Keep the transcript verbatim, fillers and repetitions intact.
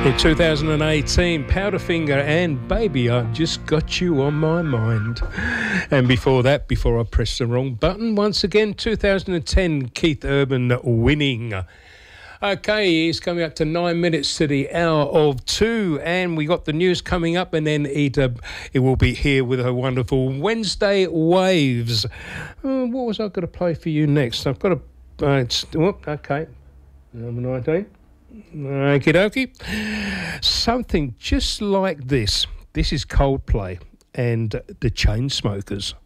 In two thousand eighteen, Powderfinger and Baby, I Just Got You On My Mind. And before that, before I pressed the wrong button, once again, two thousand ten, Keith Urban, Winning. Okay, he's coming up to nine minutes to the hour of two, and we got the news coming up, and then it, uh, it will be here with her wonderful Wednesday Waves. Uh, what was I going to play for you next? I've got a... Uh, it's, oh, okay, number nineteen. Okie dokie. Something just like this. This is Coldplay and the Chainsmokers.